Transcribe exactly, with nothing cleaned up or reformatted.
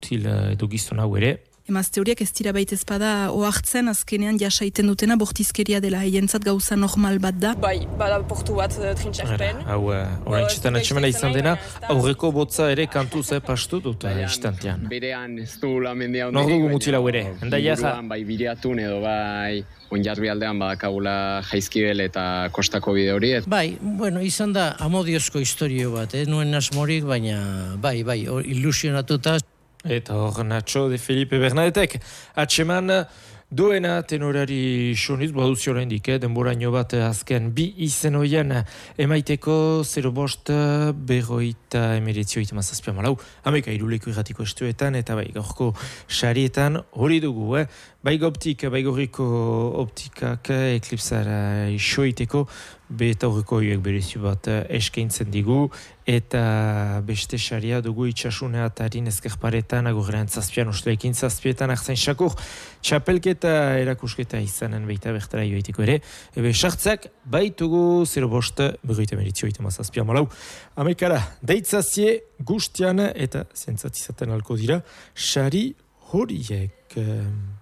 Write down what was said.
mutil edo gizon hau ere. Emazte horiek ez dira baita ezpada ohartzen azkenean jasaiten dutena bortizkeria dela, hientzat gauza normal bat da. Bai, bada portu bat uh, trintxarpen. Hau, orain txetan atxemena izan dena, aurreko botza ere kantuz eh, pastu dut istantean. Berean ez du lamendia Nor dugu mutil hau ere, enda jaja. Bai biriatun edo bai onjarbi aldean badakagula Jaizkibel eta Kostako bide hori. Bai, bueno, izan da amodiozko historio bat, eh? Nuen asmorik, baina bai, bai, ilusionatuta. Eta hor Nacho de Felipe Bernadetek atxeman duena tenorari soniz, baduzi oraindik, eh? Denboraino bat azken bi izen hoian emaiteko zero bost berroita emeretzio ita mazazpia malau, ameka iruleko irratiko estuetan, eta bai gaurko sarietan hori dugu, eh? Baigo optik, baigorriko optikak eklipsara isoiteko, beta horreko horiek bereziu bat eskaintzen digu, eta beste saria dugu itxasune atarin ezkerparetan, agorrean zazpian, ostelekin zazpietan, arzain sakur, txapelketa erakusketa izanen baita bertara joiteko ere, ebe sartzak baitugu zero bost berroita meritzio itema zazpia malau, amekara deitzazie guztian eta zentzatizaten alko dira, sari horiek.